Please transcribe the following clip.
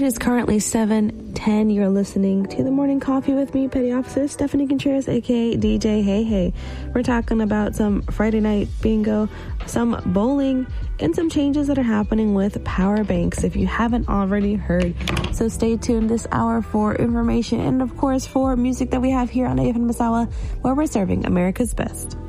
is currently 7:10. You're listening to The Morning Coffee with me, Petty Officer Stephanie Contreras, aka DJ Hey Hey. We're talking about some Friday night bingo, some bowling, and some changes that are happening with power banks, if you haven't already heard. So stay tuned this hour for information and, of course, for music that we have here on AFM Masala, where we're serving America's best.